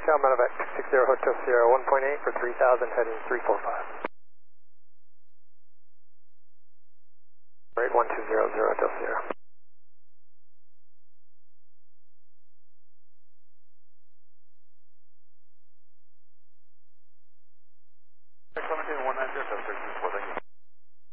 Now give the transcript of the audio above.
Hotel Medevac 260 Hotel Sierra 1.8 for 3000 heading 345. Rate 1200 Hotel Sierra. Clementine 190, Hotel 664, thank you.